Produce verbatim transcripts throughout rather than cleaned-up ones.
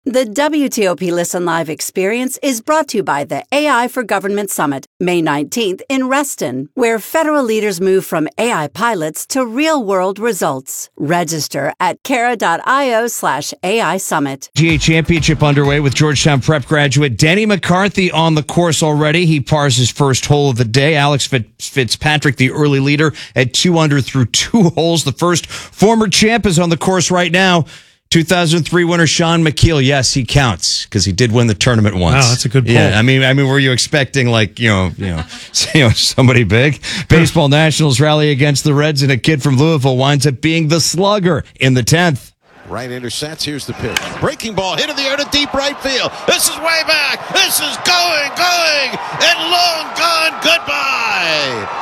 The W T O P Listen Live experience is brought to you by the A I for Government Summit, May nineteenth in Reston, where federal leaders move from A I pilots to real-world results. Register at cara.io slash AI Summit. G A Championship underway with Georgetown Prep graduate Denny McCarthy on the course already. He pars his first hole of the day. Alex Fitzpatrick, the early leader, at two under through two holes. The first former champ is on the course right now. two thousand three winner Sean McKeel. Yes, he counts because he did win the tournament once. Wow, that's a good pull. Yeah, I mean, I mean, were you expecting like you know, you know, you know, somebody big? Baseball Nationals rally against the Reds, and a kid from Louisville winds up being the slugger in the tenth. Right intercepts. Here's the pitch. Breaking ball hit in the air to deep right field. This is way back. This is going, going, and long gone. Goodbye.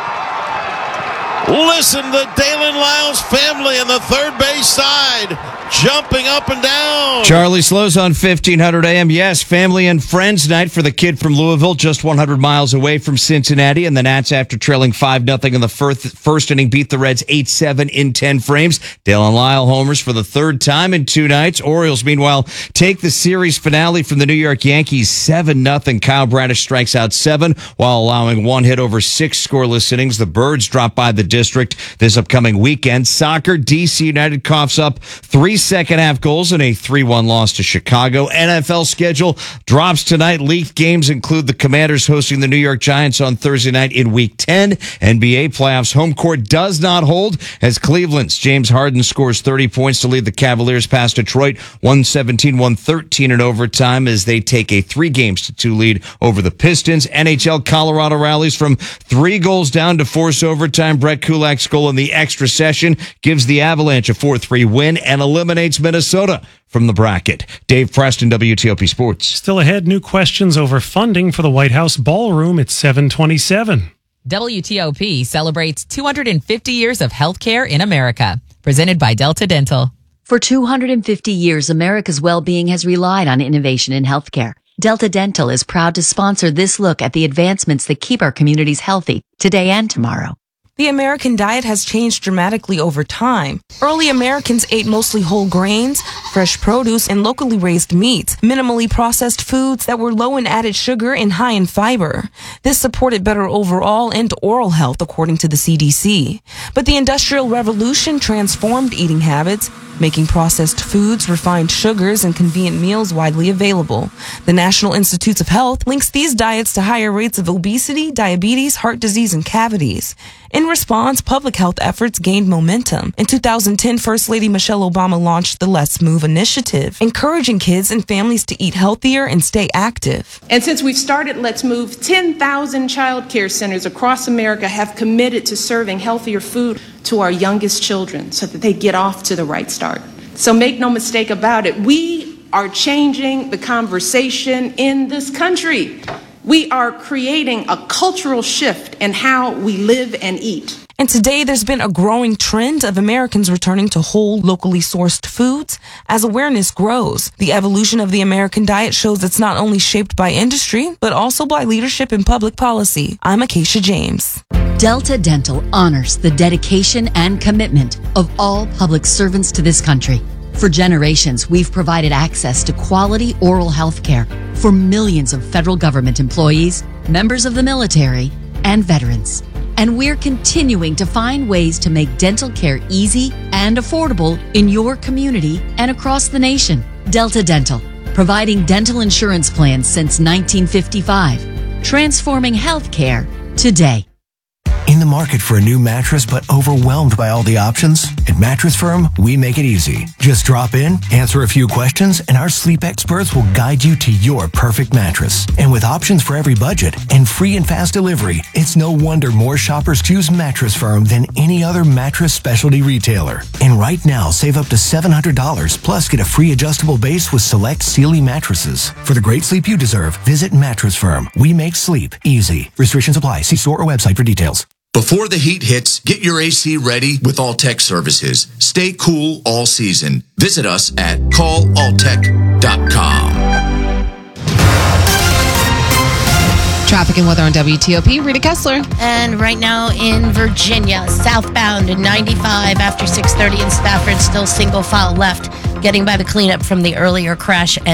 Listen to Dalen Lyles' family on the third base side, jumping up and down. Charlie Slows on fifteen hundred A M. Yes, family and friends night for the kid from Louisville, just one hundred miles away from Cincinnati. And the Nats, after trailing five nothing in the first, first inning, beat the Reds eight seven in ten frames. Dalen Lyle homers for the third time in two nights. Orioles, meanwhile, take the series finale from the New York Yankees seven nothing. Kyle Bradish strikes out seven while allowing one hit over six scoreless innings. The Birds drop by the district this upcoming weekend. Soccer, D C United coughs up three second half goals in a three one loss to Chicago. N F L schedule drops tonight. Leaked games include the Commanders hosting the New York Giants on Thursday night in week ten. N B A playoffs home court does not hold as Cleveland's James Harden scores thirty points to lead the Cavaliers past Detroit one seventeen one thirteen in overtime as they take a three games to two lead over the Pistons. N H L Colorado rallies from three goals down to force overtime. Brett Kulak's goal in the extra session gives the Avalanche a four three win and eliminates Minnesota from the bracket. Dave Preston, W T O P Sports. Still ahead, new questions over funding for the White House ballroom at seven twenty-seven. W T O P celebrates two hundred fifty years of healthcare in America. Presented by Delta Dental. For two hundred fifty years, America's well-being has relied on innovation in healthcare. Delta Dental is proud to sponsor this look at the advancements that keep our communities healthy today and tomorrow. The American diet has changed dramatically over time. Early Americans ate mostly whole grains, fresh produce, and locally raised meats, minimally processed foods that were low in added sugar and high in fiber. This supported better overall and oral health, according to the C D C. But the Industrial Revolution transformed eating habits, making processed foods, refined sugars, and convenient meals widely available. The National Institutes of Health links these diets to higher rates of obesity, diabetes, heart disease, and cavities. In response, public health efforts gained momentum. In two thousand ten, First Lady Michelle Obama launched the Let's Move initiative, encouraging kids and families to eat healthier and stay active. And since we've started Let's Move, ten thousand child care centers across America have committed to serving healthier food to our youngest children so that they get off to the right start. So make no mistake about it, we are changing the conversation in this country. We are creating a cultural shift in how we live and eat. And today there's been a growing trend of Americans returning to whole, locally sourced foods as awareness grows. The evolution of the American diet shows it's not only shaped by industry, but also by leadership and public policy. I'm Acacia James. Delta Dental honors the dedication and commitment of all public servants to this country. For generations, we've provided access to quality oral health care for millions of federal government employees, members of the military, and veterans. And we're continuing to find ways to make dental care easy and affordable in your community and across the nation. Delta Dental, providing dental insurance plans since nineteen fifty-five, transforming health care today. In the market for a new mattress but overwhelmed by all the options? At Mattress Firm, we make it easy. Just drop in, answer a few questions, and our sleep experts will guide you to your perfect mattress. And with options for every budget and free and fast delivery, it's no wonder more shoppers choose Mattress Firm than any other mattress specialty retailer. And right now, save up to seven hundred dollars, plus get a free adjustable base with select Sealy mattresses. For the great sleep you deserve, visit Mattress Firm. We make sleep easy. Restrictions apply. See store or website for details. Before the heat hits, get your A C ready with Alltech Services. Stay cool all season. Visit us at call alltech dot com. Traffic and weather on W T O P. Rita Kessler. And right now in Virginia, southbound in ninety-five after six thirty in Stafford, still single file left, getting by the cleanup from the earlier crash.